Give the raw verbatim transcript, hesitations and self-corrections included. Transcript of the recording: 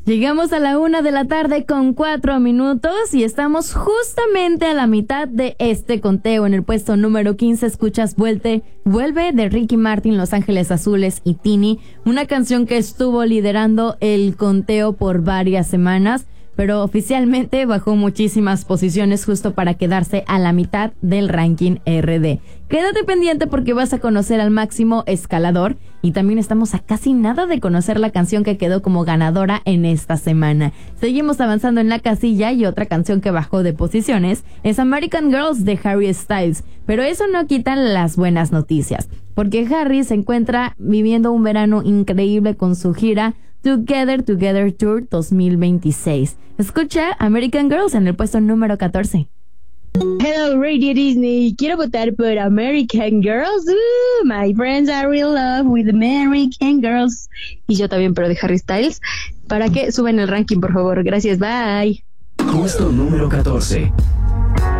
Llegamos a la una de la tarde con cuatro minutos y estamos justamente a la mitad de este conteo. En el puesto número quince escuchas Vuelte, Vuelve de Ricky Martin, Los Ángeles Azules y Tini, una canción que estuvo liderando el conteo por varias semanas, pero oficialmente bajó muchísimas posiciones justo para quedarse a la mitad del ranking R D. Quédate pendiente porque vas a conocer al máximo escalador y también estamos a casi nada de conocer la canción que quedó como ganadora en esta semana. Seguimos avanzando en la casilla y otra canción que bajó de posiciones es American Girls de Harry Styles, pero eso no quita las buenas noticias, porque Harry se encuentra viviendo un verano increíble con su gira Together Together Tour dos mil veintiséis. Escucha American Girls en el puesto número catorce. Hello Radio Disney, quiero votar por American Girls. Uh, my friends are real love with American Girls. Y yo también, pero de Harry Styles. Para que suban el ranking, por favor. Gracias, bye. Puesto número catorce.